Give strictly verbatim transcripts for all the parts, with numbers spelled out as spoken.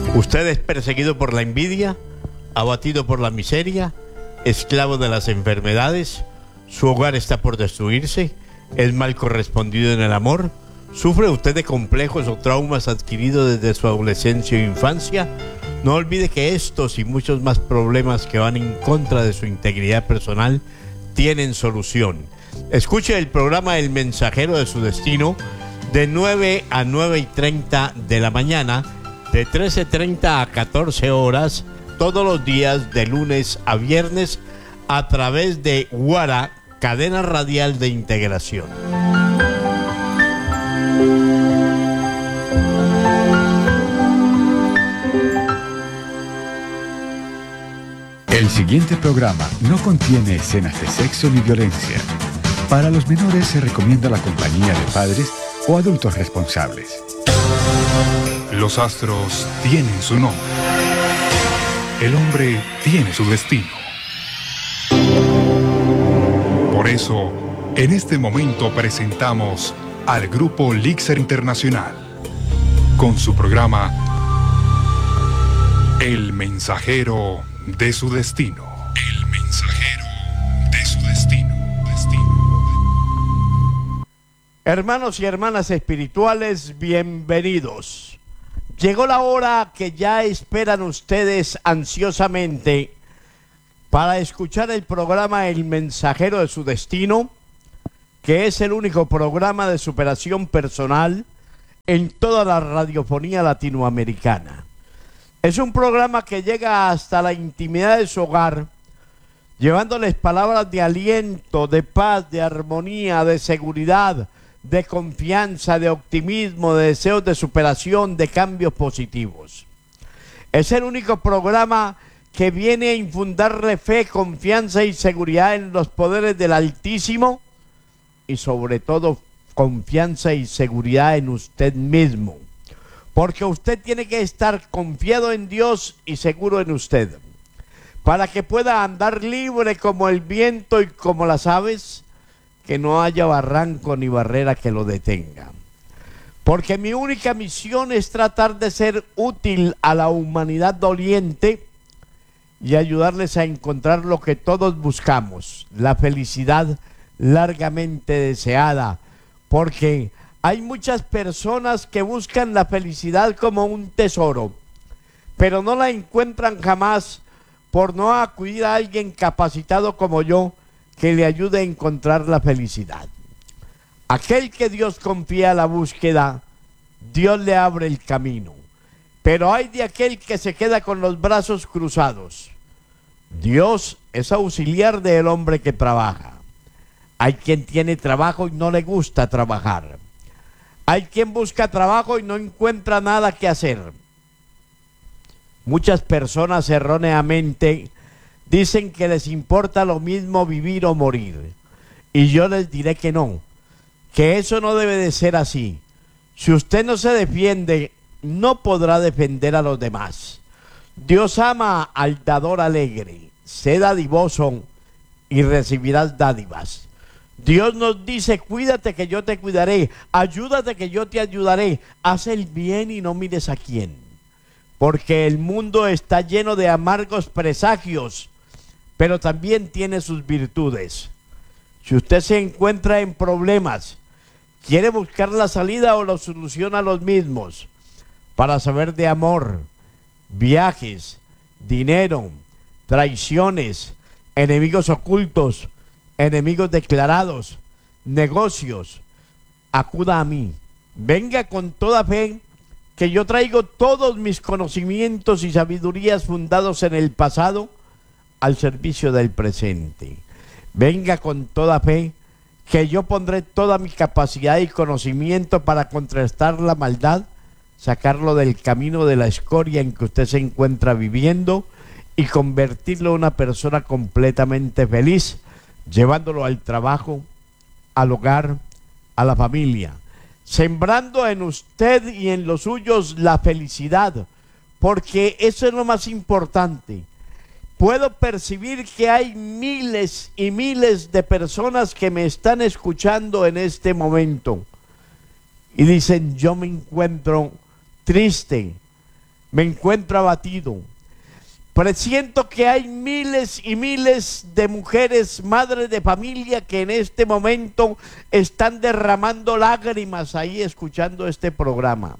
Usted es perseguido por la envidia, abatido por la miseria, esclavo de las enfermedades, su hogar está por destruirse, es mal correspondido en el amor, sufre usted de complejos o traumas adquiridos desde su adolescencia o infancia. No olvide que estos y muchos más problemas que van en contra de su integridad personal tienen solución. Escuche el programa El Mensajero de su Destino de nueve a nueve y treinta de la mañana, de trece treinta a catorce horas, todos los días de lunes a viernes a través de Guara, cadena radial de integración. El siguiente programa no contiene escenas de sexo ni violencia. Para los menores se recomienda la compañía de padres o adultos responsables. Los astros tienen su nombre. El hombre tiene su destino. Por eso, en este momento presentamos al Grupo Lixer Internacional con su programa El Mensajero de su Destino. El Mensajero de su Destino. Destino. Hermanos y hermanas espirituales, bienvenidos. Llegó la hora que ya esperan ustedes ansiosamente para escuchar el programa El Mensajero de su Destino, que es el único programa de superación personal en toda la radiofonía latinoamericana. Es un programa que llega hasta la intimidad de su hogar, llevándoles palabras de aliento, de paz, de armonía, de seguridad, de confianza, de optimismo, de deseos de superación, de cambios positivos. Es el único programa que viene a infundarle fe, confianza y seguridad en los poderes del Altísimo y sobre todo confianza y seguridad en usted mismo, porque usted tiene que estar confiado en Dios y seguro en usted para que pueda andar libre como el viento y como las aves, que no haya barranco ni barrera que lo detenga. Porque mi única misión es tratar de ser útil a la humanidad doliente y ayudarles a encontrar lo que todos buscamos, la felicidad largamente deseada. Porque hay muchas personas que buscan la felicidad como un tesoro, pero no la encuentran jamás por no acudir a alguien capacitado como yo, que le ayude a encontrar la felicidad. Aquel que Dios confía la búsqueda, Dios le abre el camino. Pero hay de aquel que se queda con los brazos cruzados. Dios es auxiliar del hombre que trabaja. Hay quien tiene trabajo y no le gusta trabajar. Hay quien busca trabajo y no encuentra nada que hacer. Muchas personas erróneamente dicen que les importa lo mismo vivir o morir. Y yo les diré que no, que eso no debe de ser así. Si usted no se defiende, no podrá defender a los demás. Dios ama al dador alegre. Sé dadivoso y recibirás dádivas. Dios nos dice: cuídate que yo te cuidaré, ayúdate que yo te ayudaré, haz el bien y no mires a quién. Porque el mundo está lleno de amargos presagios, pero también tiene sus virtudes. Si usted se encuentra en problemas, quiere buscar la salida o la solución a los mismos, para saber de amor, viajes, dinero, traiciones, enemigos ocultos, enemigos declarados, negocios, acuda a mí. Venga con toda fe, que yo traigo todos mis conocimientos y sabidurías fundados en el pasado al servicio del presente. Venga con toda fe, que yo pondré toda mi capacidad y conocimiento para contrastar la maldad, sacarlo del camino de la escoria en que usted se encuentra viviendo y convertirlo en una persona completamente feliz, llevándolo al trabajo, al hogar, a la familia, sembrando en usted y en los suyos la felicidad, porque eso es lo más importante. Puedo percibir que hay miles y miles de personas que me están escuchando en este momento y dicen: yo me encuentro triste, me encuentro abatido. Presiento que hay miles y miles de mujeres, madres de familia, que en este momento están derramando lágrimas ahí escuchando este programa.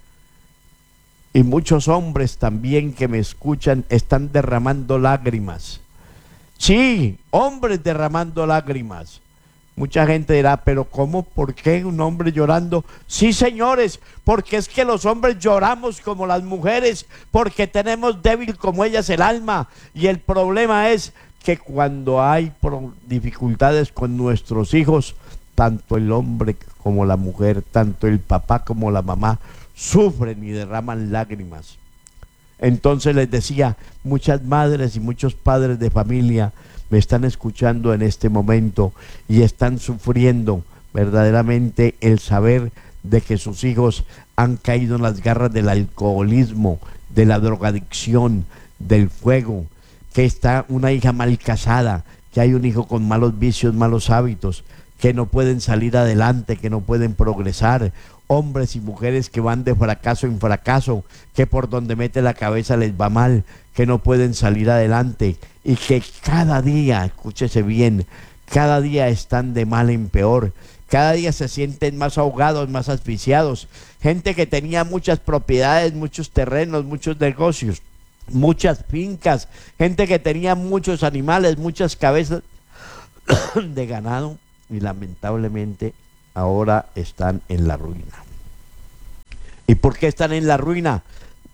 Y muchos hombres también que me escuchan están derramando lágrimas. Sí, hombres derramando lágrimas. Mucha gente dirá, pero ¿cómo? ¿Por qué un hombre llorando? Sí, señores, porque es que los hombres lloramos como las mujeres, porque tenemos débil como ellas el alma. Y el problema es que cuando hay dificultades con nuestros hijos, tanto el hombre como la mujer, tanto el papá como la mamá, sufren y derraman lágrimas. Entonces les decía, muchas madres y muchos padres de familia me están escuchando en este momento y están sufriendo verdaderamente el saber de que sus hijos han caído en las garras del alcoholismo, de la drogadicción, del fuego, que está una hija mal casada, que hay un hijo con malos vicios, malos hábitos, que no pueden salir adelante, que no pueden progresar, hombres y mujeres que van de fracaso en fracaso, que por donde mete la cabeza les va mal, que no pueden salir adelante y que cada día, escúchese bien, cada día están de mal en peor, cada día se sienten más ahogados, más asfixiados. Gente que tenía muchas propiedades, muchos terrenos, muchos negocios, muchas fincas, gente que tenía muchos animales, muchas cabezas de ganado y lamentablemente ahora están en la ruina. ¿Y por qué están en la ruina?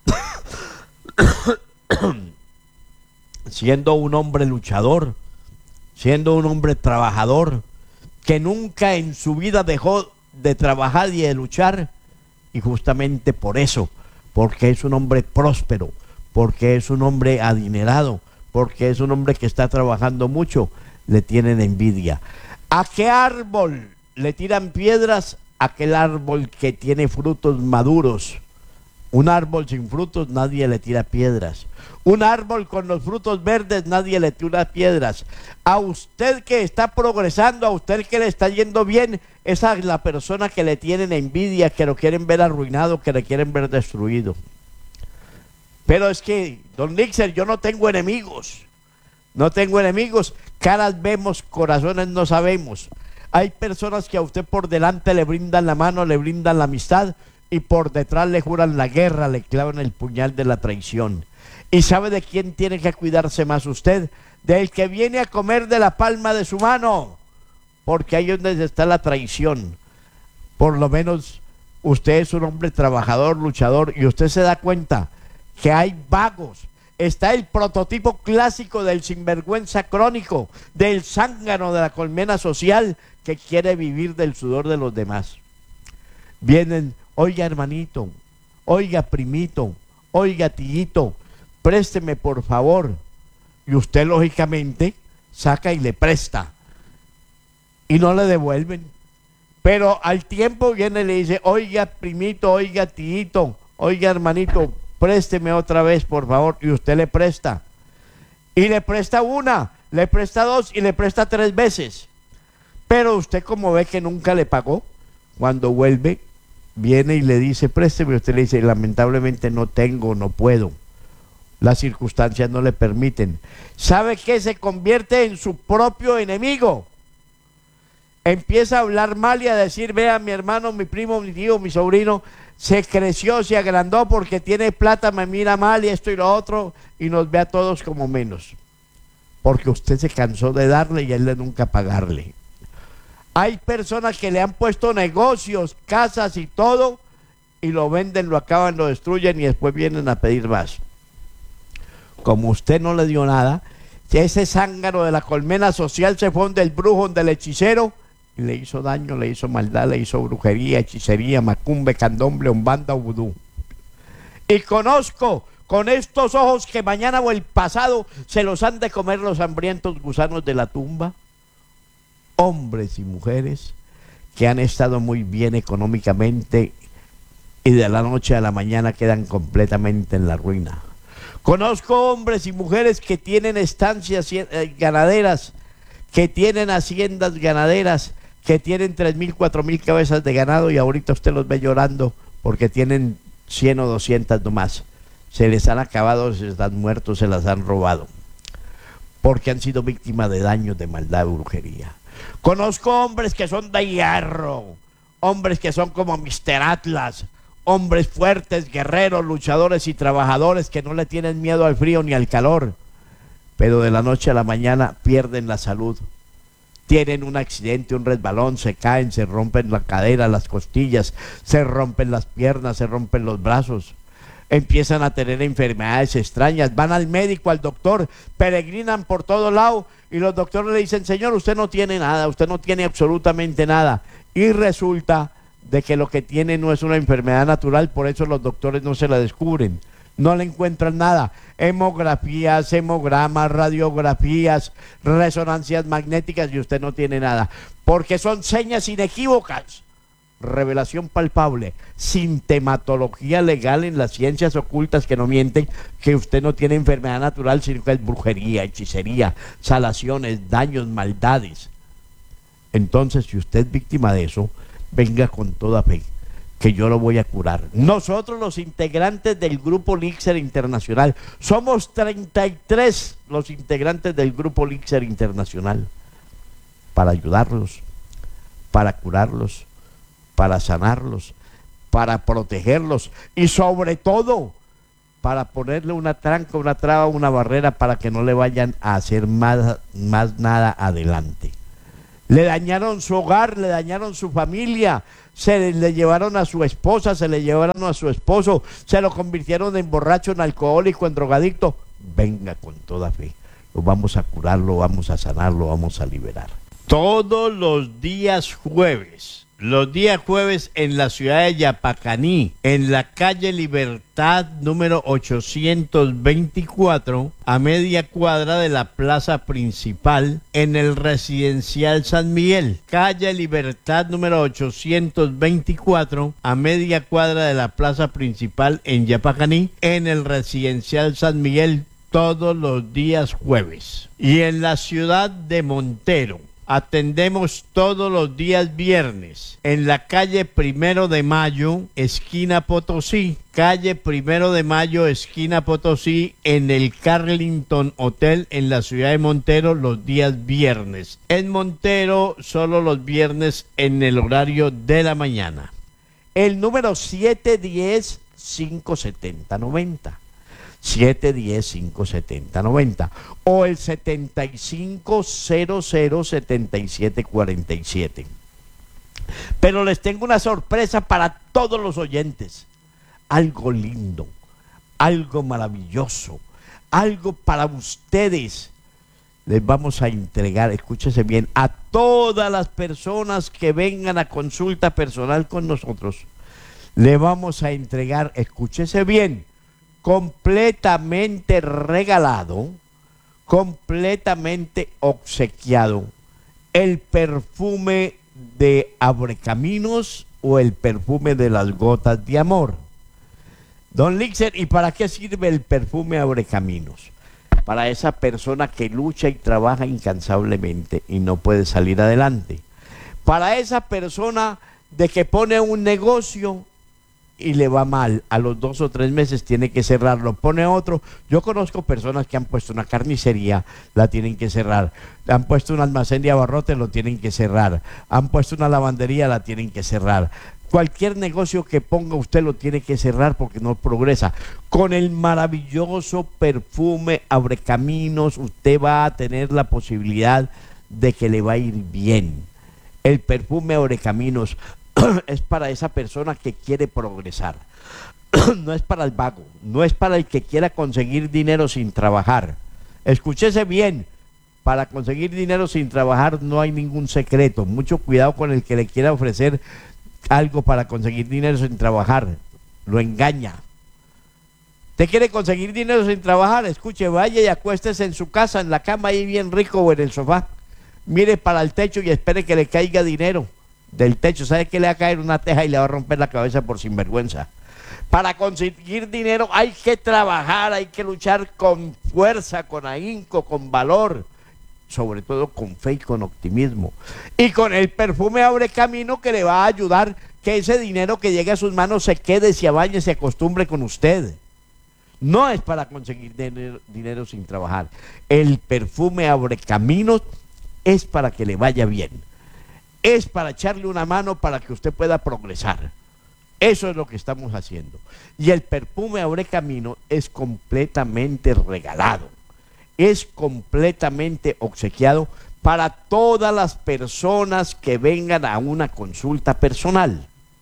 Siendo un hombre luchador, siendo un hombre trabajador, que nunca en su vida dejó de trabajar y de luchar, y justamente por eso, porque es un hombre próspero, porque es un hombre adinerado, porque es un hombre que está trabajando mucho, le tienen envidia. ¿A qué árbol le tiran piedras? Aquel árbol que tiene frutos maduros. Un árbol sin frutos nadie le tira piedras. Un árbol con los frutos verdes nadie le tira piedras. A usted que está progresando, a usted que le está yendo bien, esa es la persona que le tienen envidia, que lo quieren ver arruinado, que le quieren ver destruido. Pero es que, don Lixer, yo no tengo enemigos. No tengo enemigos. Caras vemos, corazones no sabemos. Hay personas que a usted por delante le brindan la mano, le brindan la amistad, y por detrás le juran la guerra, le clavan el puñal de la traición. ¿Y sabe de quién tiene que cuidarse más usted? Del que viene a comer de la palma de su mano, porque ahí es donde está la traición. Por lo menos usted es un hombre trabajador, luchador, y usted se da cuenta que hay vagos. Está el prototipo clásico del sinvergüenza crónico, del zángano de la colmena social que quiere vivir del sudor de los demás. Vienen, oiga hermanito, oiga primito, oiga tillito, présteme por favor. Y usted lógicamente saca y le presta. Y no le devuelven. Pero al tiempo viene y le dice, oiga primito, oiga tillito, oiga hermanito, présteme otra vez por favor. Y usted le presta. Y le presta una, le presta dos y le presta tres veces. Pero usted, como ve que nunca le pagó, cuando vuelve, viene y le dice, présteme. Usted le dice, lamentablemente no tengo, no puedo. Las circunstancias no le permiten. ¿Sabe qué? Se convierte en su propio enemigo. Empieza a hablar mal y a decir, vea, mi hermano, mi primo, mi tío, mi sobrino, se creció, se agrandó porque tiene plata, me mira mal y esto y lo otro, y nos ve a todos como menos. Porque usted se cansó de darle y él de nunca pagarle. Hay personas que le han puesto negocios, casas y todo, y lo venden, lo acaban, lo destruyen y después vienen a pedir más. Como usted no le dio nada, ese zángano de la colmena social se fue donde el brujo, donde el hechicero, y le hizo daño, le hizo maldad, le hizo brujería, hechicería, macumbe, candomble, umbanda, vudú. Y conozco con estos ojos que mañana o el pasado se los han de comer los hambrientos gusanos de la tumba, hombres y mujeres que han estado muy bien económicamente y de la noche a la mañana quedan completamente en la ruina. Conozco hombres y mujeres que tienen estancias ganaderas, que tienen haciendas ganaderas, que tienen tres mil, cuatro mil cabezas de ganado y ahorita usted los ve llorando porque tienen cien o doscientas nomás. se les han acabado, se están muertos, se las han robado, porque han sido víctimas de daños, de maldad, de brujería. Conozco hombres que son de hierro, hombres que son como mister Atlas, hombres fuertes, guerreros, luchadores y trabajadores que no le tienen miedo al frío ni al calor, pero de la noche a la mañana pierden la salud. Tienen un accidente, un resbalón, se caen, se rompen la cadera, las costillas, se rompen las piernas, se rompen los brazos. Empiezan a tener enfermedades extrañas, van al médico, al doctor, peregrinan por todo lado y los doctores le dicen: señor, usted no tiene nada, usted no tiene absolutamente nada. Y resulta de que lo que tiene no es una enfermedad natural, por eso los doctores no se la descubren, no le encuentran nada. Hemografías, hemogramas, radiografías, resonancias magnéticas y usted no tiene nada, porque son señas inequívocas, revelación palpable, sintematología legal en las ciencias ocultas que no mienten, que usted no tiene enfermedad natural, sino que es brujería, hechicería, salaciones, daños, maldades. Entonces, si usted es víctima de eso, venga con toda fe, que yo lo voy a curar. Nosotros, los integrantes del Grupo Lixer Internacional, somos treinta y tres los integrantes del Grupo Lixer Internacional, para ayudarlos, para curarlos, para sanarlos, para protegerlos y sobre todo para ponerle una tranca, una traba, una barrera para que no le vayan a hacer más, más nada adelante. Le dañaron su hogar, le dañaron su familia, se le, le llevaron a su esposa, se le llevaron a su esposo, se lo convirtieron en borracho, en alcohólico, en drogadicto. Venga con toda fe, lo vamos a curar, lo vamos a sanar, lo vamos a liberar. Todos los días jueves, los días jueves en la ciudad de Yapacaní, en la calle Libertad número ochocientos veinticuatro, a media cuadra de la plaza principal, en el residencial San Miguel. Calle Libertad número ochocientos veinticuatro, a media cuadra de la plaza principal en Yapacaní, en el residencial San Miguel, todos los días jueves. Y en la ciudad de Montero, atendemos todos los días viernes en la calle Primero de Mayo, esquina Potosí. Calle Primero de Mayo, esquina Potosí, en el Carlington Hotel en la ciudad de Montero, los días viernes. En Montero, solo los viernes en el horario de la mañana. El número siete diez, cinco setenta, noventa. siete diez, cinco setenta, noventa o el setenta y cinco cero cero, setenta y siete cuarenta y siete. Pero les tengo una sorpresa para todos los oyentes, algo lindo, algo maravilloso, algo para ustedes. Les vamos a entregar, escúchese bien, a todas las personas que vengan a consulta personal con nosotros, le vamos a entregar, escúchese bien, completamente regalado, completamente obsequiado, el perfume de Abrecaminos o el perfume de las gotas de amor. Don Lixer, ¿y para qué sirve el perfume Abrecaminos? Para esa persona que lucha y trabaja incansablemente y no puede salir adelante. Para esa persona de que pone un negocio y le va mal, a los dos o tres meses tiene que cerrarlo, pone otro. Yo conozco personas que han puesto una carnicería, la tienen que cerrar, han puesto un almacén de abarrotes, lo tienen que cerrar, han puesto una lavandería, la tienen que cerrar. Cualquier negocio que ponga usted lo tiene que cerrar porque no progresa. Con el maravilloso perfume Abrecaminos usted va a tener la posibilidad de que le va a ir bien. El perfume Abrecaminos es para esa persona que quiere progresar. No es para el vago, no es para el que quiera conseguir dinero sin trabajar. Escúchese bien, para conseguir dinero sin trabajar no hay ningún secreto. Mucho cuidado con el que le quiera ofrecer algo para conseguir dinero sin trabajar, lo engaña. ¿Usted quiere conseguir dinero sin trabajar? Escuche, vaya y acuéstese en su casa, en la cama ahí bien rico o en el sofá. Mire para el techo y espere que le caiga dinero del techo. ¿Sabe que le va a caer una teja y le va a romper la cabeza por sinvergüenza? Para conseguir dinero hay que trabajar, hay que luchar con fuerza, con ahínco, con valor, sobre todo con fe y con optimismo. Y con el perfume Abrecamino, que le va a ayudar que ese dinero que llegue a sus manos se quede, se bañe, se acostumbre con usted. No es para conseguir dinero, dinero sin trabajar. El perfume abre caminos, es para que le vaya bien. Es para echarle una mano para que usted pueda progresar. Eso es lo que estamos haciendo. Y el perfume abre camino es completamente regalado. Es completamente obsequiado para todas las personas que vengan a una consulta personal.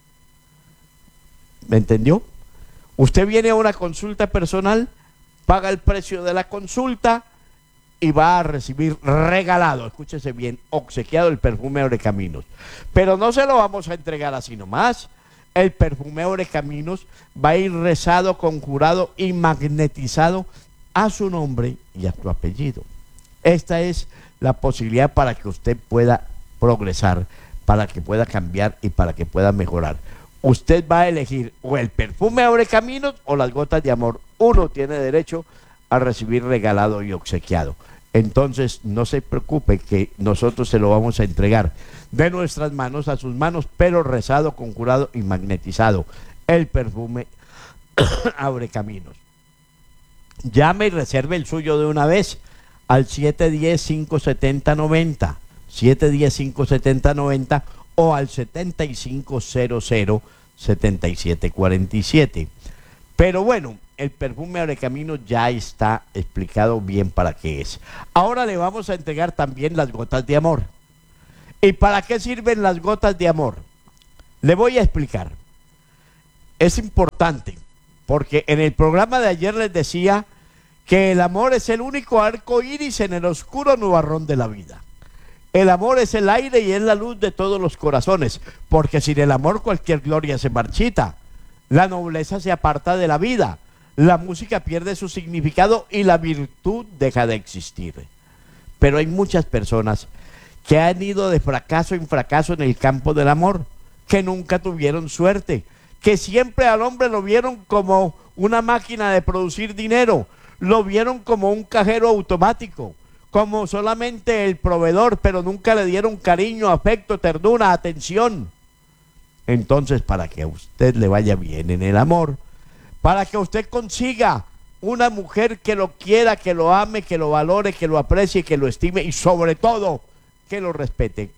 ¿Me entendió? Usted viene a una consulta personal, paga el precio de la consulta y va a recibir regalado, escúchese bien, obsequiado el perfume Abre Caminos. Pero no se lo vamos a entregar así nomás. El perfume Abre Caminos va a ir rezado, conjurado y magnetizado a su nombre y a su apellido. Esta es la posibilidad para que usted pueda progresar, para que pueda cambiar y para que pueda mejorar. Usted va a elegir o el perfume Abre Caminos o las gotas de amor. Uno tiene derecho a recibir regalado y obsequiado. Entonces no se preocupe que nosotros se lo vamos a entregar de nuestras manos a sus manos, pero rezado, conjurado y magnetizado. El perfume Abre Caminos. Llame y reserve el suyo de una vez al siete uno cero, cinco siete cero, nueve cero, siete uno cero, cinco siete cero, nueve cero o al setenta y cinco cero cero, setenta y siete cuarenta y siete. Pero bueno, el perfume Abre Caminos ya está explicado bien para qué es. Ahora le vamos a entregar también las gotas de amor. ¿Y para qué sirven las gotas de amor? Le voy a explicar. Es importante, porque en el programa de ayer les decía que el amor es el único arco iris en el oscuro nubarrón de la vida. El amor es el aire y es la luz de todos los corazones, porque sin el amor cualquier gloria se marchita. La nobleza se aparta de la vida, la música pierde su significado y la virtud deja de existir. Pero hay muchas personas que han ido de fracaso en fracaso en el campo del amor, que nunca tuvieron suerte, que siempre al hombre lo vieron como una máquina de producir dinero, lo vieron como un cajero automático, como solamente el proveedor, pero nunca le dieron cariño, afecto, ternura, atención. Entonces, para que a usted le vaya bien en el amor, para que usted consiga una mujer que lo quiera, que lo ame, que lo valore, que lo aprecie, que lo estime y sobre todo que lo respete,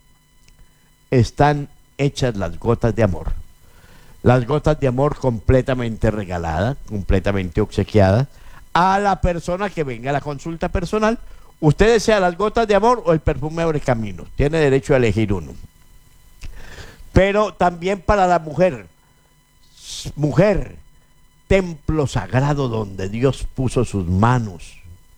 están hechas las gotas de amor. Las gotas de amor completamente regaladas, completamente obsequiadas a la persona que venga a la consulta personal. Usted desea las gotas de amor o el perfume Abre Caminos, tiene derecho a elegir uno. Pero también para la mujer, mujer, templo sagrado donde Dios puso sus manos.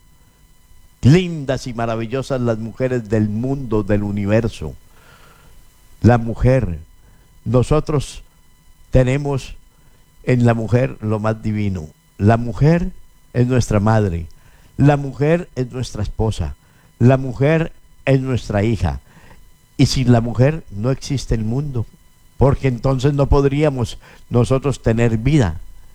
Lindas y maravillosas las mujeres del mundo, del universo. La mujer, nosotros tenemos en la mujer lo más divino. La mujer es nuestra madre, la mujer es nuestra esposa, la mujer es nuestra hija. Y sin la mujer no existe el mundo, porque entonces no podríamos nosotros tener vida.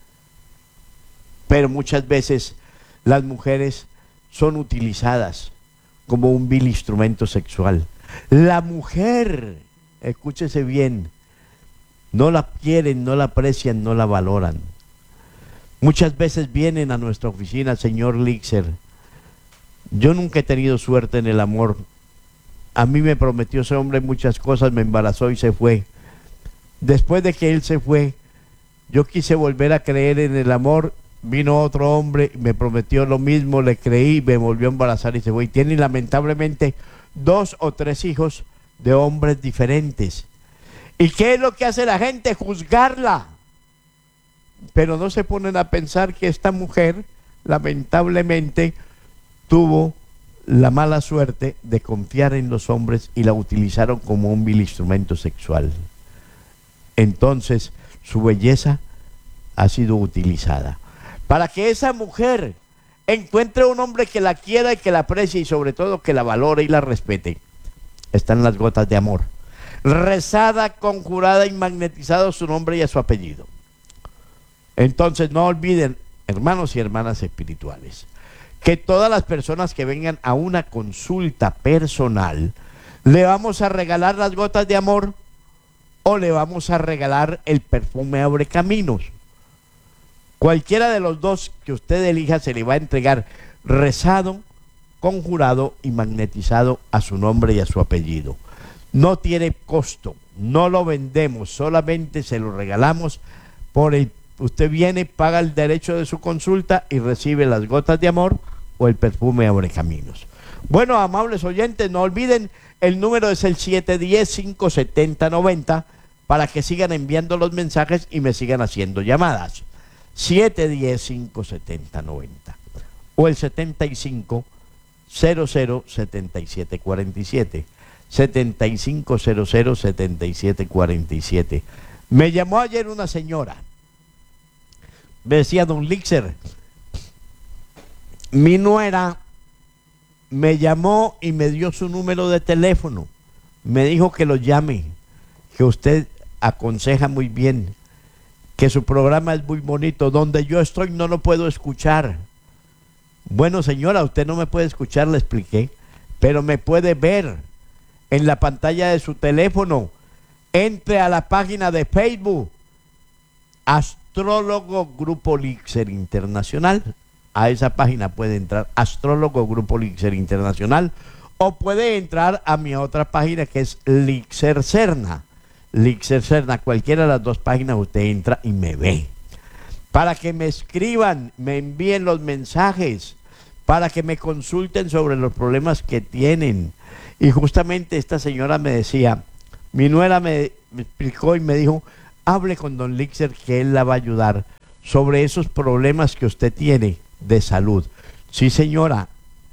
Pero muchas veces las mujeres son utilizadas como un vil instrumento sexual. La mujer, escúchese bien, no la quieren, no la aprecian, no la valoran. Muchas veces vienen a nuestra oficina, señor Lixer. Yo nunca he tenido suerte en el amor. A mí me prometió ese hombre muchas cosas, me embarazó y se fue. Después de que él se fue, yo quise volver a creer en el amor. Vino otro hombre, me prometió lo mismo, le creí, me volvió a embarazar y se fue. Y tiene lamentablemente dos o tres hijos de hombres diferentes. ¿Y qué es lo que hace la gente? Juzgarla. Pero no se ponen a pensar que esta mujer lamentablemente tuvo la mala suerte de confiar en los hombres y la utilizaron como un vil instrumento sexual. Entonces su belleza ha sido utilizada. Para que esa mujer encuentre un hombre que la quiera y que la aprecie y sobre todo que la valore y la respete, están las gotas de amor. Rezada, conjurada y magnetizado su nombre y a su apellido. Entonces no olviden, hermanos y hermanas espirituales, que todas las personas que vengan a una consulta personal, le vamos a regalar las gotas de amor o le vamos a regalar el perfume Abre Caminos. Cualquiera de los dos que usted elija se le va a entregar rezado, conjurado y magnetizado a su nombre y a su apellido. No tiene costo, no lo vendemos, solamente se lo regalamos por el... Usted viene, paga el derecho de su consulta y recibe las gotas de amor o el perfume Abre Caminos. Bueno, amables oyentes, no olviden, el número es el siete uno cero, cinco siete cero, nueve cero para que sigan enviando los mensajes y me sigan haciendo llamadas. siete uno cero, cinco siete cero, nueve cero o el setenta y cinco cero cero setenta y siete cuarenta y siete. setenta y cinco cero cero setenta y siete cuarenta y siete. Me llamó ayer una señora. Me decía, don Lixer, mi nuera me llamó y me dio su número de teléfono. Me dijo que lo llame, que usted aconseja muy bien, que su programa es muy bonito. Donde yo estoy no lo puedo escuchar. Bueno, señora, usted no me puede escuchar, le expliqué, pero me puede ver en la pantalla de su teléfono. Entre a la página de Facebook, Astrólogo Grupo Lixer Internacional. A esa página puede entrar, Astrólogo Grupo Lixer Internacional, o puede entrar a mi otra página que es Lixer Serna. Lixer Serna, cualquiera de las dos páginas usted entra y me ve. Para que me escriban, me envíen los mensajes, para que me consulten sobre los problemas que tienen. Y justamente esta señora me decía, mi nuera me, me explicó y me dijo, hable con don Lixer que él la va a ayudar sobre esos problemas que usted tiene de salud. Sí, señora,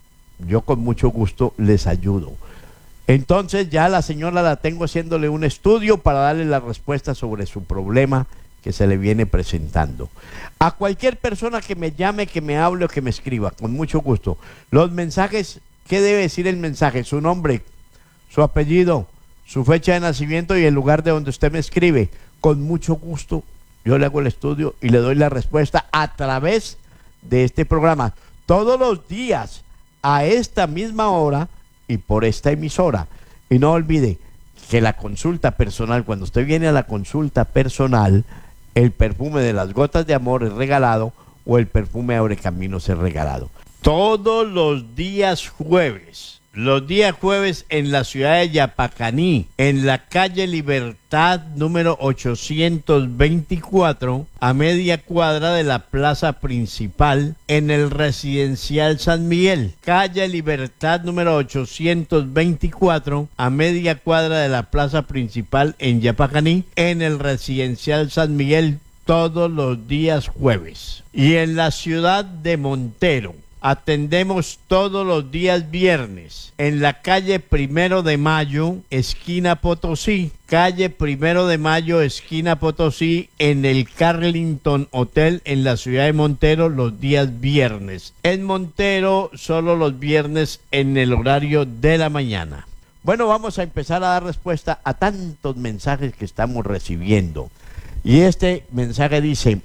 yo con mucho gusto les ayudo. Entonces ya la señora la tengo haciéndole un estudio para darle la respuesta sobre su problema que se le viene presentando. A cualquier persona que me llame, que me hable o que me escriba, con mucho gusto. Los mensajes, ¿qué debe decir el mensaje? Su nombre, su apellido, su fecha de nacimiento y el lugar de donde usted me escribe. Con mucho gusto yo le hago el estudio y le doy la respuesta a través de este programa. Todos los días, a esta misma hora y por esta emisora. Y no olvide que la consulta personal, cuando usted viene a la consulta personal, el perfume de las gotas de amor es regalado o el perfume Abre Caminos es regalado. Todos los días jueves, los días jueves en la ciudad de Yapacaní, en la calle Libertad número ochocientos veinticuatro, a media cuadra de la plaza principal, en el residencial San Miguel. Calle Libertad número ochocientos veinticuatro, a media cuadra de la plaza principal en Yapacaní, en el residencial San Miguel, todos los días jueves. Y en la ciudad de Montero, atendemos todos los días viernes en la calle Primero de Mayo, esquina Potosí. Calle Primero de Mayo, esquina Potosí, en el Carlington Hotel en la ciudad de Montero, los días viernes. En Montero, solo los viernes en el horario de la mañana. Bueno, vamos a empezar a dar respuesta a tantos mensajes que estamos recibiendo. Y este mensaje dice: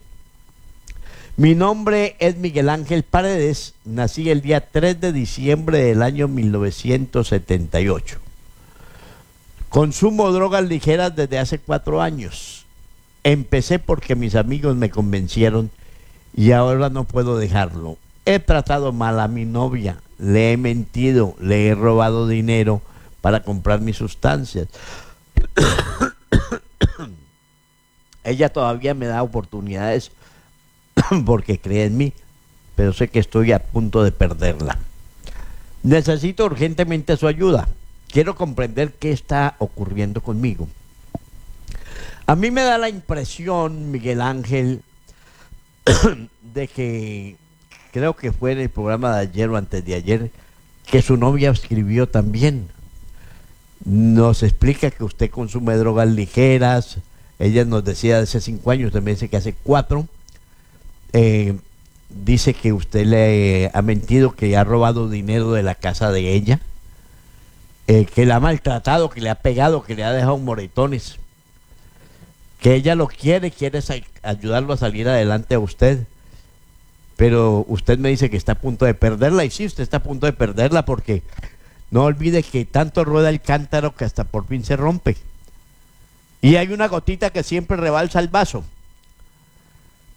mi nombre es Miguel Ángel Paredes, nací el día tres de diciembre del año mil novecientos setenta y ocho. Consumo drogas ligeras desde hace cuatro años. Empecé porque mis amigos me convencieron y ahora no puedo dejarlo. He tratado mal a mi novia, le he mentido, le he robado dinero para comprar mis sustancias. Ella todavía me da oportunidades porque cree en mí, pero sé que estoy a punto de perderla. Necesito urgentemente su ayuda. Quiero comprender qué está ocurriendo conmigo. A mí me da la impresión, Miguel Ángel, de que, creo que fue en el programa de ayer o antes de ayer, que su novia escribió también. Nos explica que usted consume drogas ligeras. Ella nos decía de hace cinco años, también dice que hace cuatro. Eh, dice que usted le ha mentido, que ha robado dinero de la casa de ella, eh, que la ha maltratado, que le ha pegado, que le ha dejado moretones, que ella lo quiere, quiere ayudarlo a salir adelante a usted, pero usted me dice que está a punto de perderla. Y sí, usted está a punto de perderla, porque no olvide que tanto rueda el cántaro que hasta por fin se rompe, y hay una gotita que siempre rebalsa el vaso.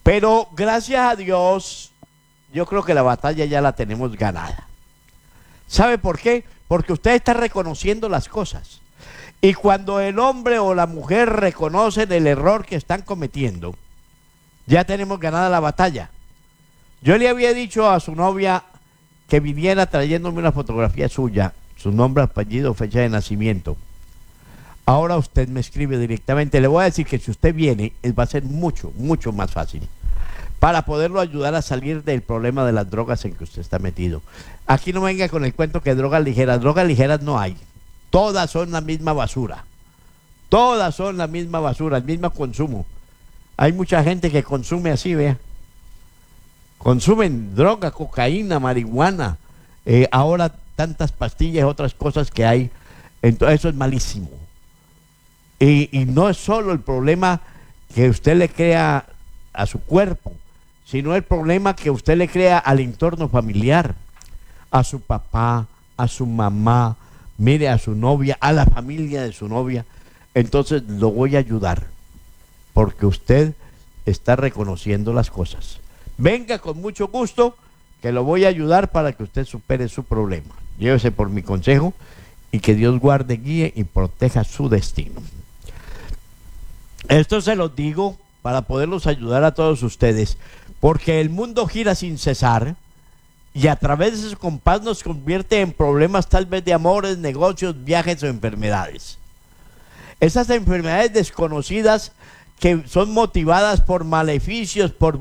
Pero gracias a Dios, yo creo que la batalla ya la tenemos ganada. ¿Sabe por qué? Porque usted está reconociendo las cosas. Y cuando el hombre o la mujer reconocen el error que están cometiendo, ya tenemos ganada la batalla. Yo le había dicho a su novia que viniera trayéndome una fotografía suya, su nombre, apellido, fecha de nacimiento. Ahora usted me escribe directamente. Le voy a decir que si usted viene, va a ser mucho, mucho más fácil para poderlo ayudar a salir del problema de las drogas en que usted está metido. Aquí no venga con el cuento que drogas ligeras. Drogas ligeras no hay. Todas son la misma basura. Todas son la misma basura, el mismo consumo. Hay mucha gente que consume así, vea. Consumen droga, cocaína, marihuana. Eh, ahora tantas pastillas y otras cosas que hay. Entonces eso es malísimo. Y, y no es solo el problema que usted le crea a su cuerpo, sino el problema que usted le crea al entorno familiar, a su papá, a su mamá, mire, a su novia, a la familia de su novia. Entonces lo voy a ayudar, porque usted está reconociendo las cosas. Venga con mucho gusto, que lo voy a ayudar para que usted supere su problema. Llévese por mi consejo y que Dios guarde, guíe y proteja su destino. Esto se lo digo para poderlos ayudar a todos ustedes, porque el mundo gira sin cesar y a través de su compás nos convierte en problemas tal vez de amores, negocios, viajes o enfermedades. Esas enfermedades desconocidas que son motivadas por maleficios, por